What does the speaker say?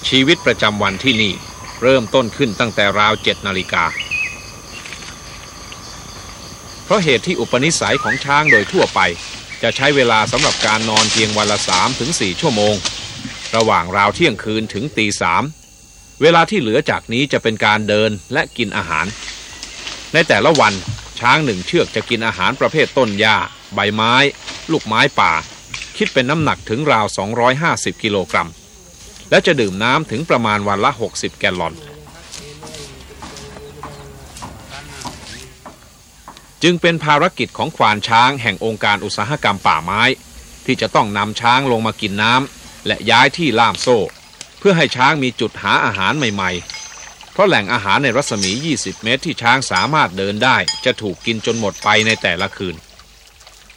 ชีวิตประจำวันที่นี่เริ่มต้นขึ้นตั้งแต่ราว7 นาฬิกาเพราะเหตุที่อุปนิสัยของช้างโดยทั่วไปจะใช้เวลาสำหรับการนอนเพียงวันละ 3-4 ชั่วโมงระหว่างราวเที่ยงคืนถึงตี 3เวลาที่เหลือจากนี้จะเป็นการเดินและกินอาหารในแต่ละวันช้าง1 เชือกจะกินอาหารประเภทต้นหญ้าใบไม้ลูกไม้ป่าคิดเป็นน้ำหนักถึงราว250 กิโลกรัมและจะดื่มน้ำถึงประมาณวันละ60 แกลลอนจึงเป็นภารกิจของควานช้างแห่งองค์การอุตสาหกรรมป่าไม้ที่จะต้องนำช้างลงมากินน้ำและย้ายที่ล่ามโซ่เพื่อให้ช้างมีจุดหาอาหารใหม่ๆเพราะแหล่งอาหารในรัศมี20 เมตรที่ช้างสามารถเดินได้จะถูกกินจนหมดไปในแต่ละคืน